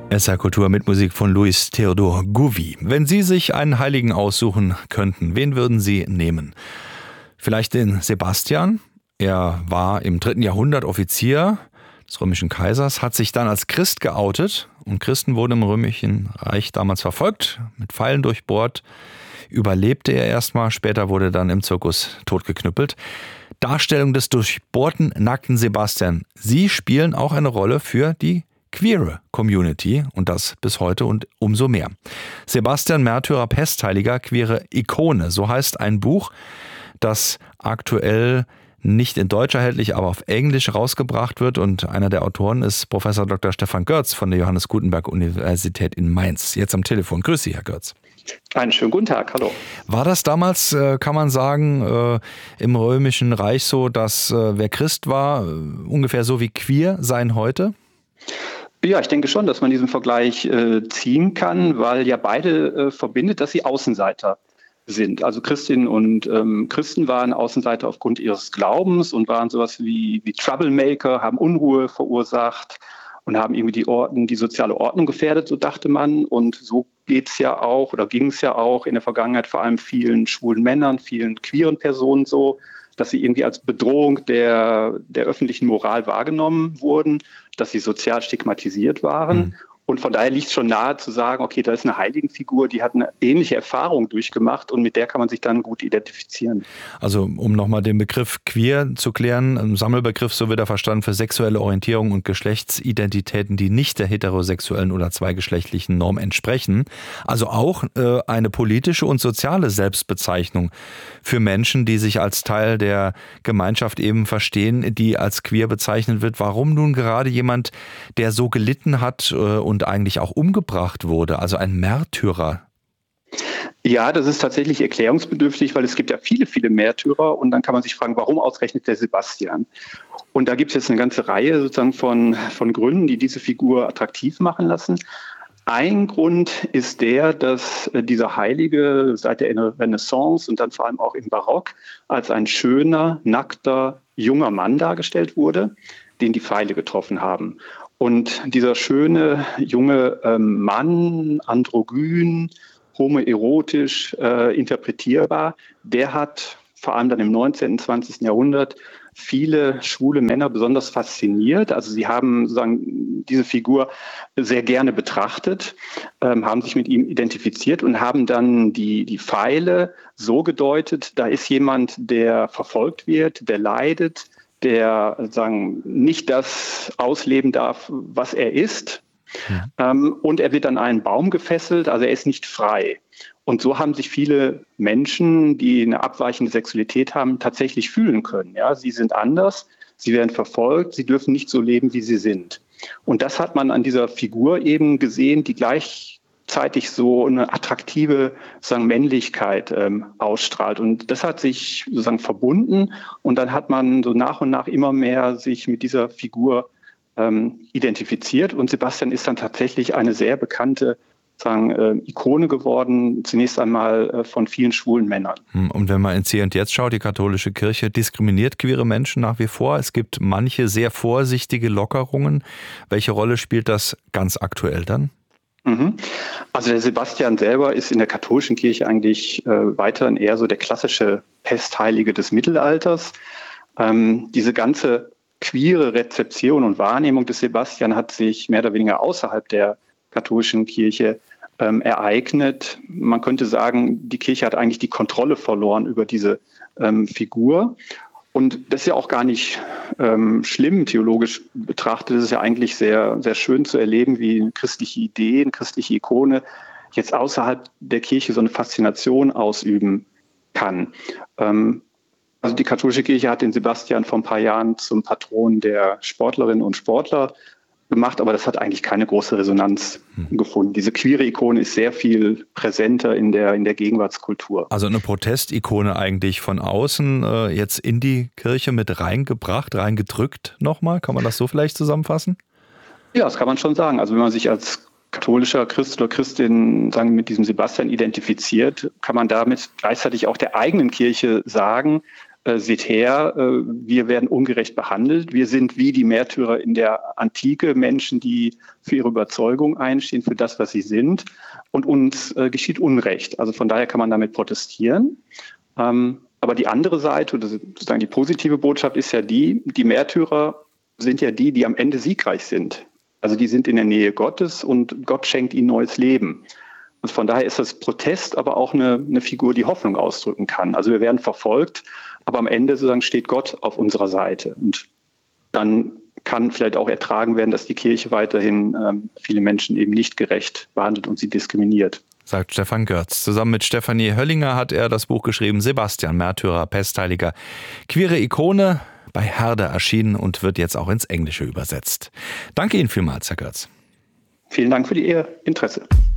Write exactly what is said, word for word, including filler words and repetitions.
S R Kultur mit Musik von Louis Theodor Gouvi. Wenn Sie sich einen Heiligen aussuchen könnten, wen würden Sie nehmen? Vielleicht den Sebastian. Er war im dritten Jahrhundert Offizier des römischen Kaisers, hat sich dann als Christ geoutet und Christen wurden im römischen Reich damals verfolgt, mit Pfeilen durchbohrt. Überlebte er erstmal, später wurde dann im Zirkus totgeknüppelt. Darstellung des durchbohrten, nackten Sebastian. Sie spielen auch eine Rolle für die queere Community und das bis heute und umso mehr. Sebastian Märtyrer, Pestheiliger, queere Ikone, so heißt ein Buch, das aktuell nicht in Deutsch erhältlich, aber auf Englisch rausgebracht wird und einer der Autoren ist Professor Doktor Stefan Görz von der Johannes Gutenberg Universität in Mainz. Jetzt am Telefon. Grüß Sie, Herr Görz. Einen schönen guten Tag, hallo. War das damals, kann man sagen, im Römischen Reich so, dass wer Christ war, ungefähr so wie queer sein heute? Ja, ich denke schon, dass man diesen Vergleich äh, ziehen kann, weil ja beide äh, verbindet, dass sie Außenseiter sind. Also Christinnen und ähm, Christen waren Außenseiter aufgrund ihres Glaubens und waren sowas wie, wie Troublemaker, haben Unruhe verursacht und haben irgendwie die Ordnung, die soziale Ordnung gefährdet, so dachte man. Und so geht's ja auch oder ging es ja auch in der Vergangenheit vor allem vielen schwulen Männern, vielen queeren Personen so, dass sie irgendwie als Bedrohung der, der öffentlichen Moral wahrgenommen wurden, dass sie sozial stigmatisiert waren. Mhm. Und von daher liegt es schon nahe zu sagen, okay, da ist eine Heiligenfigur, die hat eine ähnliche Erfahrung durchgemacht und mit der kann man sich dann gut identifizieren. Also um nochmal den Begriff queer zu klären, ein Sammelbegriff, so wird er verstanden, für sexuelle Orientierung und Geschlechtsidentitäten, die nicht der heterosexuellen oder zweigeschlechtlichen Norm entsprechen. Also auch äh, eine politische und soziale Selbstbezeichnung für Menschen, die sich als Teil der Gemeinschaft eben verstehen, die als queer bezeichnet wird. Warum nun gerade jemand, der so gelitten hat äh, und eigentlich auch umgebracht wurde, also ein Märtyrer? Ja, das ist tatsächlich erklärungsbedürftig, weil es gibt ja viele, viele Märtyrer und dann kann man sich fragen, warum ausgerechnet der Sebastian? Und da gibt es jetzt eine ganze Reihe sozusagen von, von Gründen, die diese Figur attraktiv machen lassen. Ein Grund ist der, dass dieser Heilige seit der Renaissance und dann vor allem auch im Barock als ein schöner, nackter, junger Mann dargestellt wurde, den die Pfeile getroffen haben. Und dieser schöne, junge ähm, Mann, androgyn, homoerotisch äh, interpretierbar, der hat vor allem dann im neunzehnten, zwanzigsten Jahrhundert viele schwule Männer besonders fasziniert. Also sie haben sozusagen diese Figur sehr gerne betrachtet, ähm, haben sich mit ihm identifiziert und haben dann die, die Pfeile so gedeutet, da ist jemand, der verfolgt wird, der leidet, der sagen nicht das ausleben darf, was er ist. Ja. Ähm, und er wird an einen Baum gefesselt, also er ist nicht frei. Und so haben sich viele Menschen, die eine abweichende Sexualität haben, tatsächlich fühlen können. Ja, sie sind anders, sie werden verfolgt, sie dürfen nicht so leben, wie sie sind. Und das hat man an dieser Figur eben gesehen, die gleichzeitig so eine attraktive sozusagen Männlichkeit ähm, ausstrahlt. Und das hat sich sozusagen verbunden und dann hat man so nach und nach immer mehr sich mit dieser Figur ähm, identifiziert. Und Sebastian ist dann tatsächlich eine sehr bekannte sagen, äh, Ikone geworden, zunächst einmal äh, von vielen schwulen Männern. Und wenn man ins Hier und Jetzt schaut, die katholische Kirche diskriminiert queere Menschen nach wie vor. Es gibt manche sehr vorsichtige Lockerungen. Welche Rolle spielt das ganz aktuell dann? Also der Sebastian selber ist in der katholischen Kirche eigentlich äh, weiterhin eher so der klassische Pestheilige des Mittelalters. Ähm, diese ganze queere Rezeption und Wahrnehmung des Sebastian hat sich mehr oder weniger außerhalb der katholischen Kirche ähm, ereignet. Man könnte sagen, die Kirche hat eigentlich die Kontrolle verloren über diese ähm, Figur. Und das ist ja auch gar nicht ähm, schlimm, theologisch betrachtet. Es ist ja eigentlich sehr, sehr schön zu erleben, wie eine christliche Idee, eine christliche Ikone jetzt außerhalb der Kirche so eine Faszination ausüben kann. Ähm, also die katholische Kirche hat den Sebastian vor ein paar Jahren zum Patron der Sportlerinnen und Sportler gemacht, aber das hat eigentlich keine große Resonanz hm. gefunden. Diese queere Ikone ist sehr viel präsenter in der, in der Gegenwartskultur. Also eine Protestikone eigentlich von außen äh, jetzt in die Kirche mit reingebracht, reingedrückt nochmal? Kann man das so vielleicht zusammenfassen? Ja, das kann man schon sagen. Also wenn man sich als katholischer Christ oder Christin sagen, mit diesem Sebastian identifiziert, kann man damit gleichzeitig auch der eigenen Kirche sagen, äh, seht her, äh, wir werden ungerecht behandelt. Wir sind wie die Märtyrer in der Antike, Menschen, die für ihre Überzeugung einstehen, für das, was sie sind. Und uns äh, geschieht Unrecht. Also von daher kann man damit protestieren. Ähm, aber die andere Seite, oder sozusagen die positive Botschaft ist ja die, die Märtyrer sind ja die, die am Ende siegreich sind. Also die sind in der Nähe Gottes und Gott schenkt ihnen neues Leben. Und von daher ist das Protest aber auch eine, eine Figur, die Hoffnung ausdrücken kann. Also wir werden verfolgt, aber am Ende sozusagen steht Gott auf unserer Seite. Und dann kann vielleicht auch ertragen werden, dass die Kirche weiterhin ähm, viele Menschen eben nicht gerecht behandelt und sie diskriminiert. Sagt Stefan Görz. Zusammen mit Stefanie Höllinger hat er das Buch geschrieben, Sebastian, Märtyrer, Pestheiliger, queere Ikone, bei Herde erschienen und wird jetzt auch ins Englische übersetzt. Danke Ihnen vielmals, Herr Görz. Vielen Dank für Ihr Interesse.